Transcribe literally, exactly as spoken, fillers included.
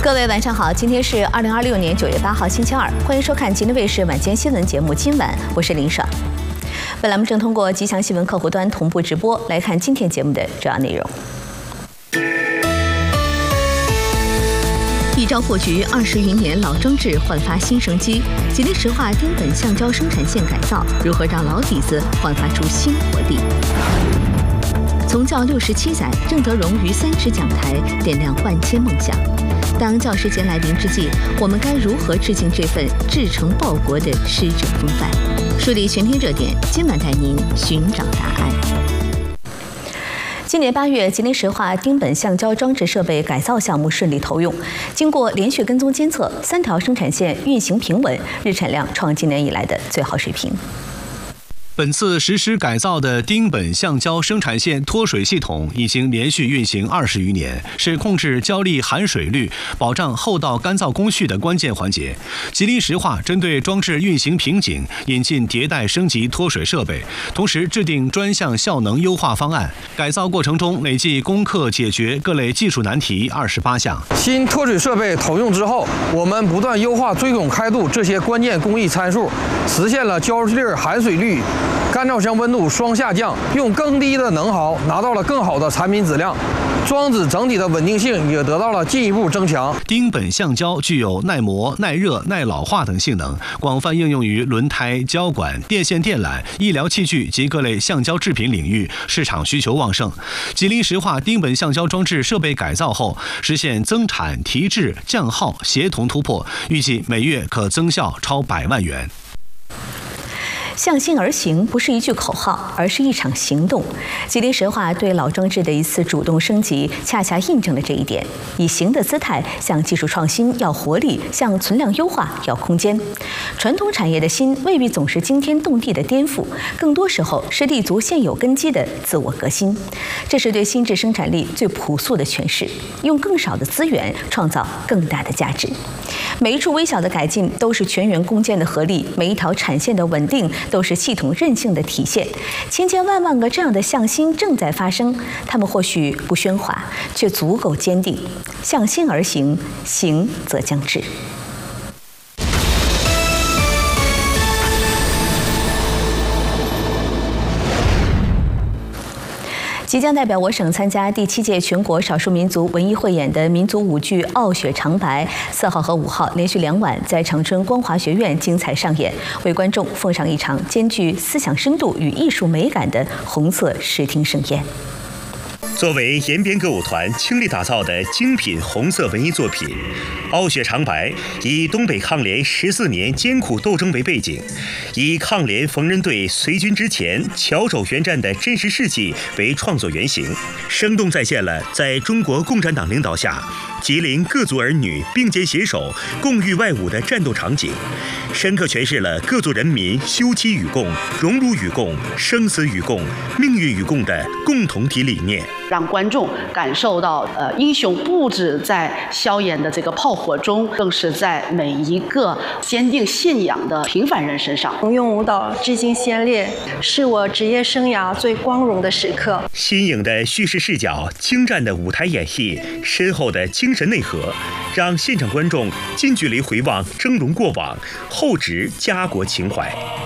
各位晚上好，今天是二零二六年九月八号星期二，欢迎收看吉林卫视晚间新闻节目。今晚我是林爽。本栏目正通过吉祥新闻客户端同步直播，来看今天节目的主要内容。一朝破局，二十余年老装置焕发新生机。吉林石化丁苯橡胶生产线改造，如何让老底子焕发出新活力？从教六十七载，郑德荣于三尺讲台点亮万千梦想。当教师节来临之际，我们该如何致敬这份至诚报国的师者风范？梳理全天热点，今晚带您寻找答案。今年八月，吉林石化丁苯橡胶装置设备改造项目顺利投用，经过连续跟踪监测，三条生产线运行平稳，日产量创今年以来的最好水平。 本次实施改造的丁苯橡胶生产线脱水系统已经连续运行二十余年，是控制胶粒含水率、保障后道干燥工序的关键环节。吉林石化针对装置运行瓶颈，引进迭代升级脱水设备，同时制定专项效能优化方案。改造过程中累计攻克解决各类技术难题二十八项。 新脱水设备投用之后，我们不断优化锥孔开度这些关键工艺参数，实现了胶粒含水率、干燥箱温度双下降，用更低的能耗拿到了更好的产品质量，装置整体的稳定性也得到了进一步增强。 丁苯橡胶具有耐磨、耐热、耐老化等性能，广泛应用于轮胎、胶管、电线电缆、医疗器具及各类橡胶制品领域，市场需求旺盛。吉林石化丁苯橡胶装置设备改造后，实现增产、提质、降耗协同突破，预计每月可增效超百万元。 向心而行不是一句口号，而是一场行动。吉林石化对老装置的一次主动升级，恰恰印证了这一点。以行的姿态向技术创新要活力，向存量优化要空间。传统产业的新未必总是惊天动地的颠覆，更多时候是立足现有根基的自我革新。这是对新质生产力最朴素的诠释，用更少的资源创造更大的价值。每一处微小的改进都是全员攻坚的合力，每一条产线的稳定都是系统韧性的体现。千千万万个这样的向心正在发生，他们或许不喧哗，却足够坚定。向心而行，行则将至。即将代表我省参加第七届全国少数民族文艺汇演的民族舞剧《傲雪长白》，四号和五号连续两晚在长春光华学院精彩上演，为观众奉上一场兼具思想深度与艺术美感的红色视听盛宴。 作为延边歌舞团倾力打造的精品红色文艺作品《傲雪长白》，以东北抗联十四年艰苦斗争为背景，以抗联缝纫队随军之前翘首援战的真实事迹为创作原型，生动再现了在中国共产党领导下吉林各族儿女并肩携手、共御外侮的战斗场景，深刻诠释了各族人民休戚与共、荣辱与共、生死与共、命运与共的共同体理念， 让观众感受到，呃，英雄不止在硝烟的这个炮火中，更是在每一个坚定信仰的平凡人身上。 用舞蹈致敬先烈，是我职业生涯最光荣的时刻。 新颖的叙事视角、精湛的舞台演绎、深厚的精神内核，让现场观众近距离回望峥嵘过往，厚植家国情怀。